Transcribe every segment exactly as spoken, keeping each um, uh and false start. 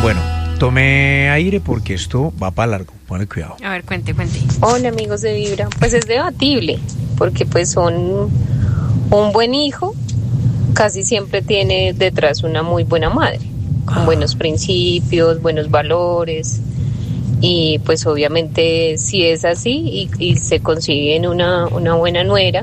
Bueno, tome aire porque esto va para largo. Pone cuidado. A ver, cuente, cuente. Hola, amigos de Vibra. Pues es debatible, porque pues son un buen hijo, casi siempre tiene detrás una muy buena madre, con buenos principios, buenos valores, y pues obviamente si es así y, y se consiguen una, una buena nuera,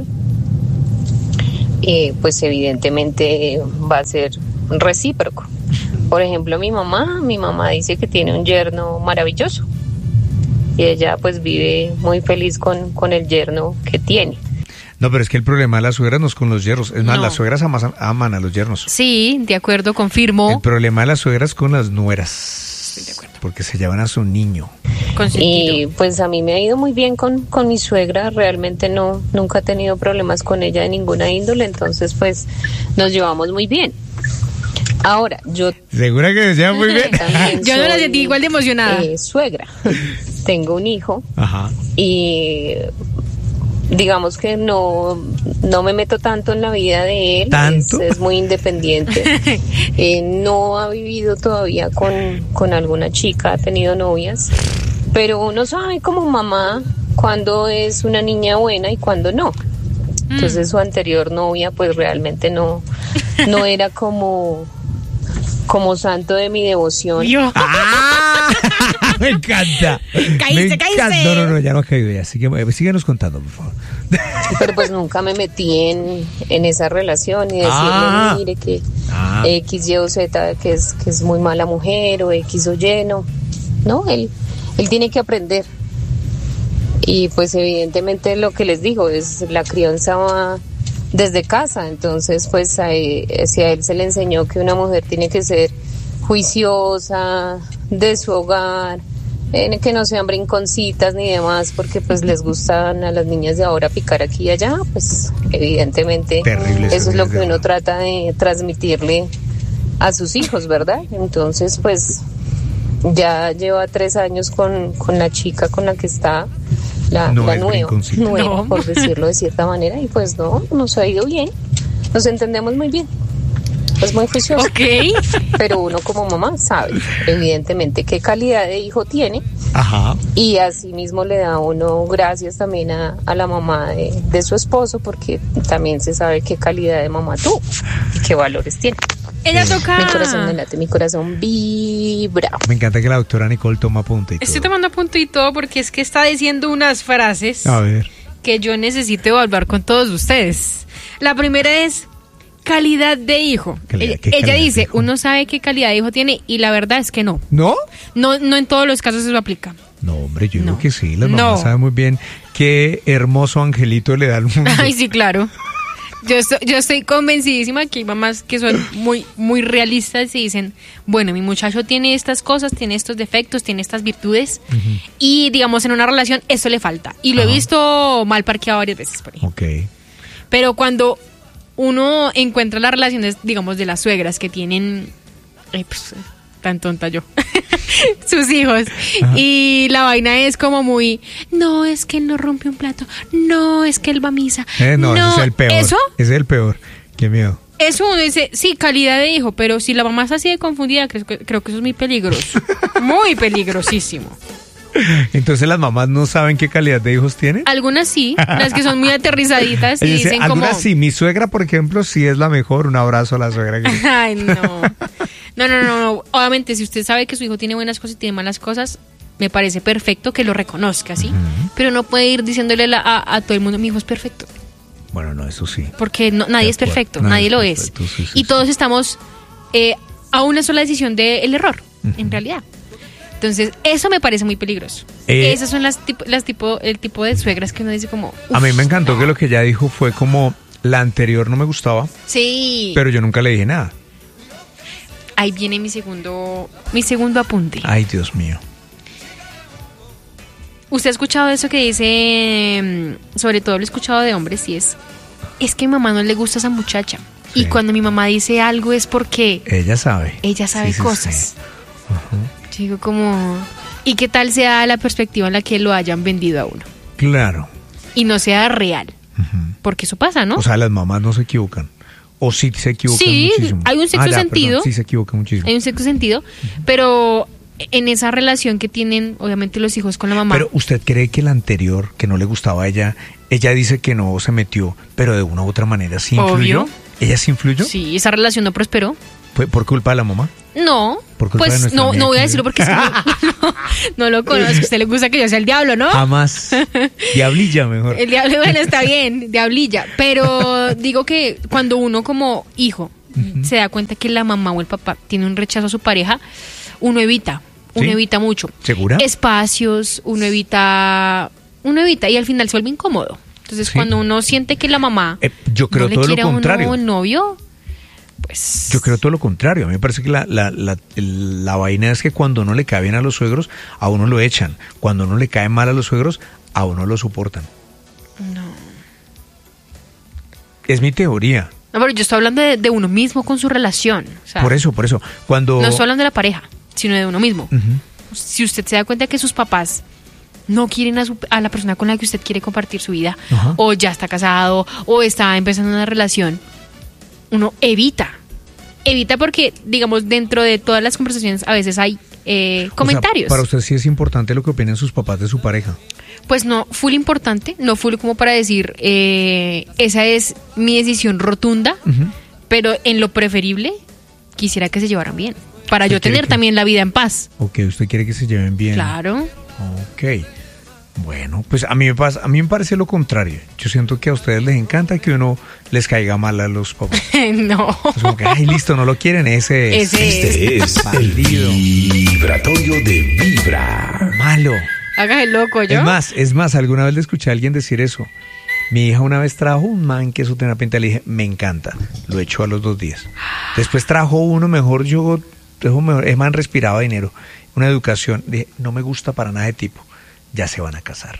eh, pues evidentemente va a ser recíproco. Por ejemplo, mi mamá, mi mamá dice que tiene un yerno maravilloso y ella pues vive muy feliz con, con el yerno que tiene. No, pero es que el problema de las suegras no es con los yernos. Es más, No. las suegras aman, aman a los yernos. Sí, de acuerdo, confirmo. El problema de las suegras es con las nueras. Estoy de acuerdo. Porque se llevan a su niño. Consentido. Y pues a mí me ha ido muy bien con, con mi suegra, realmente no, nunca he tenido problemas con ella de ninguna índole, entonces pues nos llevamos muy bien. Ahora, yo ¿Segura que se llevan muy bien? también Yo no la soy, sentí igual de emocionada. eh, suegra, tengo un hijo Ajá. y digamos que no, no me meto tanto en la vida de él, ¿Tanto? Es, es muy independiente. Eh, no ha vivido todavía con, con alguna chica, ha tenido novias, pero uno sabe como mamá cuando es una niña buena y cuando no. Entonces su anterior novia pues realmente no, no era como, como santo de mi devoción. Yo. ¡Ah! Me encanta. Caíste, Me caíste. encanta. No, no, no, ya no ha caído ya. Así que eh, síguenos contando, por favor. Pero pues nunca me metí en, en esa relación y decirle, Ah. mire que Ah. X, Y o Z, que es, que es muy mala mujer o X o Y, no. No, él, él tiene que aprender. Y pues evidentemente lo que les digo es la crianza va desde casa, entonces pues a, si a él se le enseñó que una mujer tiene que ser juiciosa de su hogar, eh, que no sean brinconcitas ni demás, porque pues les gustan a las niñas de ahora picar aquí y allá, pues evidentemente Terrible eso es lo sociedad que de uno ahora. trata de transmitirle a sus hijos, ¿verdad? Entonces pues ya lleva tres años con, con la chica con la que está, la, No la es nueva, brinconcita. nueva, No. por decirlo de cierta manera, y pues no, nos ha ido bien, nos entendemos muy bien, es muy juicioso, Ok. pero uno como mamá sabe, evidentemente, qué calidad de hijo tiene, Ajá. y así mismo le da uno gracias también a, a la mamá de, de su esposo, porque también se sabe qué calidad de mamá tuvo y qué valores tiene. Ella toca. Mi corazón me late, mi corazón vibra. Me encanta que la doctora Nicole toma apunte y todo. Estoy tomando punto y todo porque es que está diciendo unas frases A ver. que yo necesito evaluar con todos ustedes. La primera es calidad de hijo. Calidad- ella ¿qué ella calidad de dice, hijo? uno sabe qué calidad de hijo tiene y la verdad es que no. ¿No? No, no en todos los casos se lo aplica. No, hombre, yo No. digo que sí. Las mamás No. saben muy bien qué hermoso angelito le da al mundo. Ay, sí, claro. Yo estoy, yo estoy convencidísima que hay mamás que son muy, muy realistas y dicen, bueno, mi muchacho tiene estas cosas, tiene estos defectos, tiene estas virtudes y digamos en una relación eso le falta. Y lo Ajá. he visto mal parqueado varias veces, por ejemplo. Ok. Pero cuando uno encuentra las relaciones, digamos, de las suegras que tienen, eh, pues, tan tonta yo, sus hijos, Ajá. y la vaina es como muy, no, es que él no rompe un plato, no, es que él va a misa, Eh, no, ese es el peor. eso, Ese es el peor. Qué miedo. eso uno dice, sí, calidad de hijo, pero si la mamá está así de confundida, creo, que- creo que eso es muy peligroso, muy peligrosísimo. Entonces las mamás no saben qué calidad de hijos tienen. Algunas sí, las que son muy aterrizaditas y Ellas dicen, dicen como... algunas sí, mi suegra, por ejemplo, sí es la mejor. Un abrazo a la suegra. que- Ay, no. No, no, no, no. Obviamente, si usted sabe que su hijo tiene buenas cosas y tiene malas cosas, me parece perfecto que lo reconozca, ¿sí? Pero no puede ir diciéndole la- a, a todo el mundo, mi hijo es perfecto. Bueno, no, eso sí. Porque no, nadie De es acuerdo, perfecto, nadie nadie, es lo perfecto, es. sí, sí, y sí. todos estamos eh, a una sola decisión del error, en realidad. Entonces, eso me parece muy peligroso. Eh, Esas son las, tipo, las tipo, el tipo de suegras que uno dice como... A mí "Uf, me encantó no". que lo que ella dijo fue como la anterior no me gustaba, Sí. pero yo nunca le dije nada. Ahí viene mi segundo, mi segundo apunte. Ay, Dios mío. ¿Usted ha escuchado eso que dice, mm, sobre todo lo he escuchado de hombres, y es, es que a mi mamá no le gusta esa muchacha? Sí. Y cuando mi mamá dice algo es porque Ella sabe. ella sabe Sí, sí, cosas. sí. Ajá. Yo digo como, ¿y qué tal sea la perspectiva en la que lo hayan vendido a uno? Claro. Y no sea real, Ujú. porque eso pasa, ¿no? O sea, las mamás no se equivocan. ¿O sí se equivoca Sí, muchísimo? hay un sexto Ah, ya, sentido. perdón, sí se equivoca muchísimo. Hay un sexto sentido, pero en esa relación que tienen, obviamente, los hijos con la mamá. Pero ¿usted cree que la anterior, que no le gustaba a ella, ella dice que no se metió, pero de una u otra manera sí influyó? Obvio. ¿Ella sí influyó? Sí, esa relación no prosperó. ¿Fue por culpa de la mamá? No, Por culpa de pues nuestra no, amiga no voy a que- decirlo porque es que no, no, no lo conozco. A usted le gusta que yo sea el diablo, ¿no? Jamás. Diablilla mejor. El diablo, bueno, está bien, diablilla. Pero digo que cuando uno como hijo se da cuenta que la mamá o el papá tiene un rechazo a su pareja, uno evita, uno ¿Sí? evita mucho. ¿Segura? Espacios, uno evita, uno evita y al final se vuelve incómodo. Entonces Sí. cuando uno siente que la mamá Eh, yo creo no le todo lo quiere a uno contrario. el novio, pues... Yo creo todo lo contrario. A mí me parece que la, la, la, la vaina es que cuando uno le cae bien a los suegros, a uno lo echan. Cuando uno le cae mal a los suegros, a uno lo soportan. No. Es mi teoría. No, pero yo estoy hablando de, de uno mismo con su relación. O sea, Por eso, por eso. Cuando... no estoy hablando de la pareja, sino de uno mismo. Ujú. Si usted se da cuenta que sus papás no quieren a, su- a la persona con la que usted quiere compartir su vida, Ajá. o ya está casado, o está empezando una relación, uno evita. Evita porque, digamos, dentro de todas las conversaciones a veces hay eh, O sea, comentarios. para usted sí es importante lo que opinen sus papás de su pareja. Pues no, full importante, no full como para decir, eh, esa es mi decisión rotunda, Ujú. pero en lo preferible quisiera que se llevaran bien, para ¿Usted yo quiere tener que- también la vida en paz. Ok, usted quiere que se lleven bien. Claro. Ok. Bueno, pues a mí me pasa, a mí me parece lo contrario. Yo siento que a ustedes les encanta que uno les caiga mal a los papás. No. Es como que, ay, listo, no lo quieren, ese es. Ese Este es el Bandido. vibratorio de Vibra. Malo. Haga el loco, ¿yo? Es más, es más, alguna vez le escuché a alguien decir eso. Mi hija una vez trajo un man que eso tenía pinta, le dije, me encanta. Lo echó a los dos días. Después trajo uno mejor, yo, dejo mejor, es man respiraba dinero, una educación. Dije, no me gusta para nada de tipo. Ya se van a casar.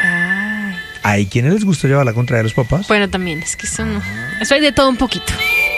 Ay. ¿Hay quienes les gusta llevar la contraria a los papás? Bueno, también, es que eso no. Eso hay de todo un poquito.